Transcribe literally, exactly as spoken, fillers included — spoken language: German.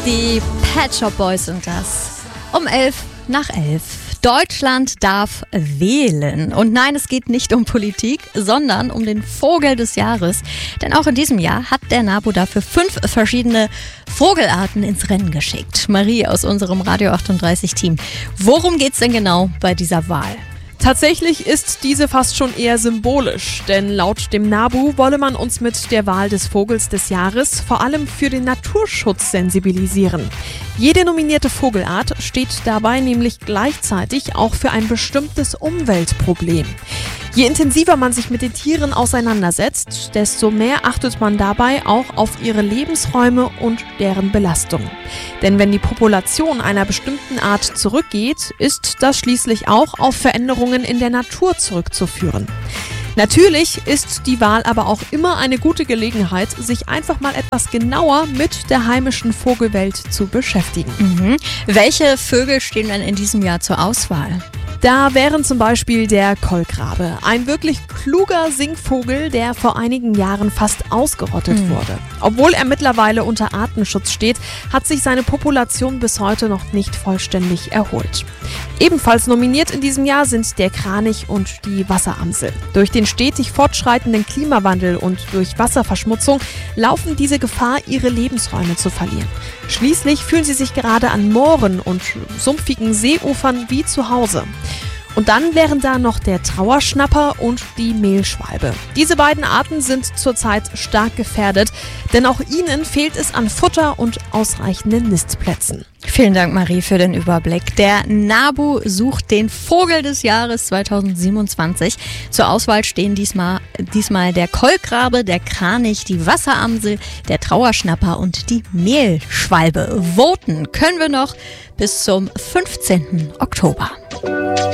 Die Pet Shop Boys sind das. Um elf nach elf. Deutschland darf wählen. Und nein, es geht nicht um Politik, sondern um den Vogel des Jahres. Denn auch in diesem Jahr hat der NABU dafür fünf verschiedene Vogelarten ins Rennen geschickt. Marie aus unserem Radio achtunddreißig Team. Worum geht's denn genau bei dieser Wahl? Tatsächlich ist diese fast schon eher symbolisch, denn laut dem NABU wolle man uns mit der Wahl des Vogels des Jahres vor allem für den Naturschutz sensibilisieren. Jede nominierte Vogelart steht dabei nämlich gleichzeitig auch für ein bestimmtes Umweltproblem. Je intensiver man sich mit den Tieren auseinandersetzt, desto mehr achtet man dabei auch auf ihre Lebensräume und deren Belastung. Denn wenn die Population einer bestimmten Art zurückgeht, ist das schließlich auch auf Veränderungen in der Natur zurückzuführen. Natürlich ist die Wahl aber auch immer eine gute Gelegenheit, sich einfach mal etwas genauer mit der heimischen Vogelwelt zu beschäftigen. Mhm. Welche Vögel stehen denn in diesem Jahr zur Auswahl? Da wären zum Beispiel der Kolkrabe, ein wirklich kluger Singvogel, der vor einigen Jahren fast ausgerottet mhm. wurde. Obwohl er mittlerweile unter Artenschutz steht, hat sich seine Population bis heute noch nicht vollständig erholt. Ebenfalls nominiert in diesem Jahr sind der Kranich und die Wasseramsel. Durch den stetig fortschreitenden Klimawandel und durch Wasserverschmutzung laufen diese Gefahr, ihre Lebensräume zu verlieren. Schließlich fühlen sie sich gerade an Mooren und sumpfigen Seeufern wie zu Hause. Und dann wären da noch der Trauerschnapper und die Mehlschwalbe. Diese beiden Arten sind zurzeit stark gefährdet, denn auch ihnen fehlt es an Futter und ausreichenden Nistplätzen. Vielen Dank, Marie, für den Überblick. Der NABU sucht den Vogel des Jahres zweitausendsiebenundzwanzig. Zur Auswahl stehen diesmal, diesmal der Kolkrabe, der Kranich, die Wasseramsel, der Trauerschnapper und die Mehlschwalbe. Voten können wir noch bis zum fünfzehnten Oktober.